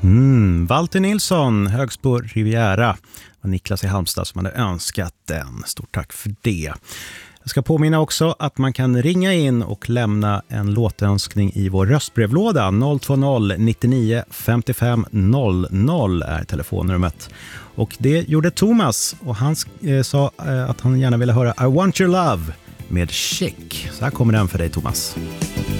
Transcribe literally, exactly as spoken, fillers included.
Mm, Walter Nilsson, Högsbo Riviera. Och Niklas i Halmstad som hade önskat den. Stort tack för det. Jag ska påminna också att man kan ringa in och lämna en låtönskning i vår röstbrevlåda. noll två noll nittionio femtiofem noll noll är telefonnumret. Och det gjorde Thomas och han eh, sa eh, att han gärna ville höra I Want Your Love med Chic. Så här kommer den för dig, Thomas.